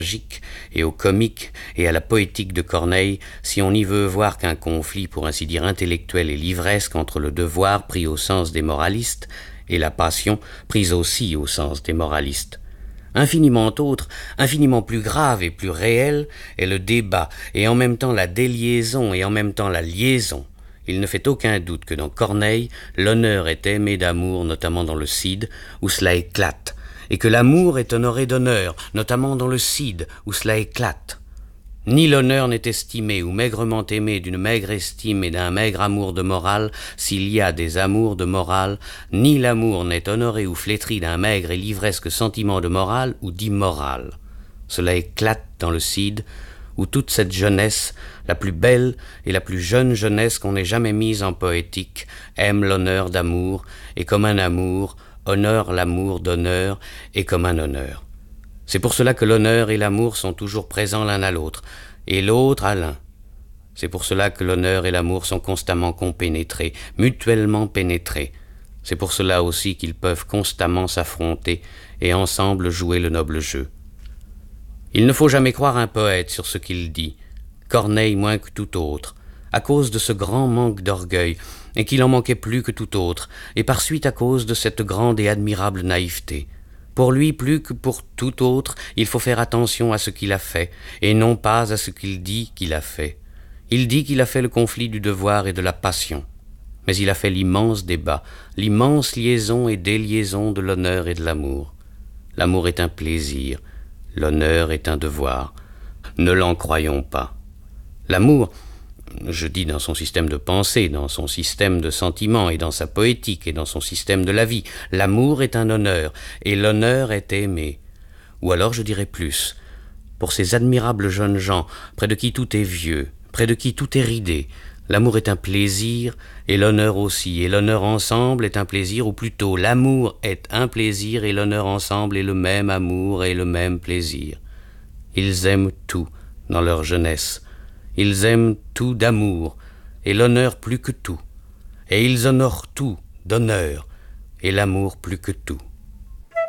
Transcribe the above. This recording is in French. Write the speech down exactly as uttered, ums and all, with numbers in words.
et au comique et à la poétique de Corneille, si on n'y veut voir qu'un conflit, pour ainsi dire, intellectuel et livresque entre le devoir pris au sens des moralistes et la passion prise aussi au sens des moralistes. Infiniment autre, infiniment plus grave et plus réel est le débat et en même temps la déliaison et en même temps la liaison. Il ne fait aucun doute que dans Corneille, l'honneur est aimé d'amour, notamment dans le Cid, où cela éclate, et que l'amour est honoré d'honneur, notamment dans le Cid, où cela éclate. Ni l'honneur n'est estimé ou maigrement aimé d'une maigre estime et d'un maigre amour de morale s'il y a des amours de morale, ni l'amour n'est honoré ou flétri d'un maigre et livresque sentiment de morale ou d'immoral. Cela éclate dans le Cid, où toute cette jeunesse, la plus belle et la plus jeune jeunesse qu'on ait jamais mise en poétique, aime l'honneur d'amour, et comme un amour, honore l'amour d'honneur, et comme un honneur. C'est pour cela que l'honneur et l'amour sont toujours présents l'un à l'autre, et l'autre à l'un. C'est pour cela que l'honneur et l'amour sont constamment compénétrés, mutuellement pénétrés. C'est pour cela aussi qu'ils peuvent constamment s'affronter et ensemble jouer le noble jeu. Il ne faut jamais croire un poète sur ce qu'il dit, Corneille moins que tout autre, à cause de ce grand manque d'orgueil, et qu'il en manquait plus que tout autre, et par suite à cause de cette grande et admirable naïveté. Pour lui, plus que pour tout autre, il faut faire attention à ce qu'il a fait, et non pas à ce qu'il dit qu'il a fait. Il dit qu'il a fait le conflit du devoir et de la passion, mais il a fait l'immense débat, l'immense liaison et déliaison de l'honneur et de l'amour. L'amour est un plaisir, l'honneur est un devoir. Ne l'en croyons pas. L'amour, je dis dans son système de pensée, dans son système de sentiments et dans sa poétique et dans son système de la vie, l'amour est un honneur, et l'honneur est aimé. Ou alors je dirais plus, pour ces admirables jeunes gens, près de qui tout est vieux, près de qui tout est ridé, l'amour est un plaisir, et l'honneur aussi, et l'honneur ensemble est un plaisir, ou plutôt l'amour est un plaisir, et l'honneur ensemble est le même amour et le même plaisir. Ils aiment tout dans leur jeunesse. Ils aiment tout d'amour, et l'honneur plus que tout, et ils honorent tout d'honneur, et l'amour plus que tout.